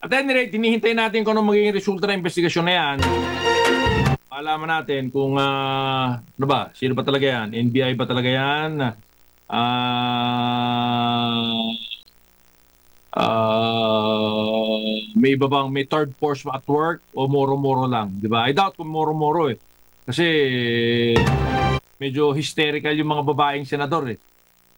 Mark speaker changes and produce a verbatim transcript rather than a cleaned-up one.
Speaker 1: At any rate, hinihintay natin kung ano magiging resulta ng investigasyon na yan. Malaman natin kung, ah, ano ba, sino ba talaga yan? N B I ba talaga yan? Ah, ah, may iba bang, may third force ba at work o moro-moro lang, di ba? I doubt kung moro-moro eh. Kasi medyo hysterical yung mga babaeng senador eh.